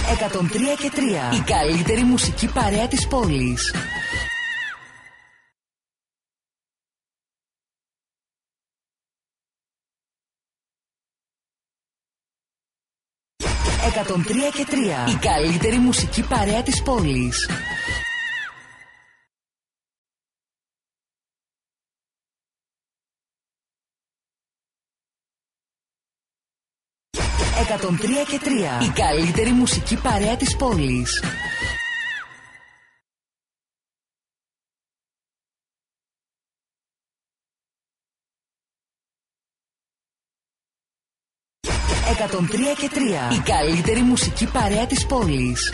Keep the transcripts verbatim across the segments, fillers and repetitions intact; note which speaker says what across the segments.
Speaker 1: εκατόν τρία και τρία. Η καλύτερη μουσική παρέα της πόλης. εκατόν τρία και τρία. Η καλύτερη μουσική παρέα της πόλης. εκατόν τρία και τρία. Η καλύτερη μουσική παρέα της πόλης. εκατόν τρία και τρία. Η καλύτερη μουσική παρέα της πόλης.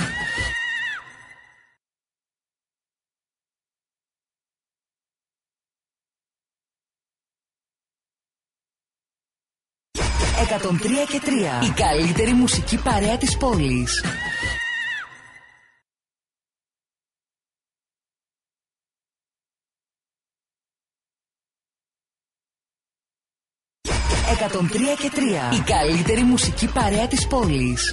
Speaker 1: εκατόν τρία και τρία. Η καλύτερη μουσική παρέα της πόλης. εκατόν τρία και τρία. Η καλύτερη μουσική παρέα της πόλης.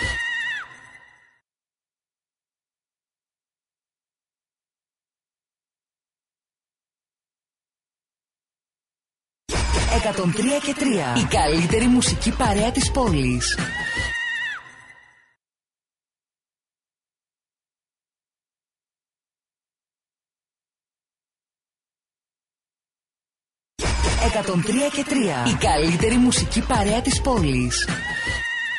Speaker 1: εκατόν τρία και τρία. Η καλύτερη μουσική παρέα της πόλης. εκατόν τρία και τρία. Η καλύτερη μουσική παρέα της πόλης.